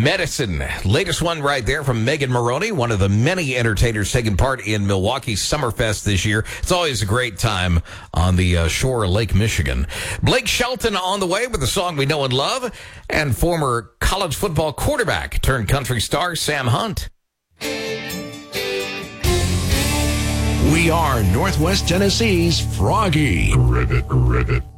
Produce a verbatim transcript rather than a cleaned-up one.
Medicine. Latest one right there from Megan Maroney, one of the many entertainers taking part in Milwaukee's Summerfest this year. It's always a great time on the uh, shore of Lake Michigan. Blake Shelton on the way with a song we know and love, and former college football quarterback turned country star Sam Hunt. We are Northwest Tennessee's Froggy. Ribbit, ribbit.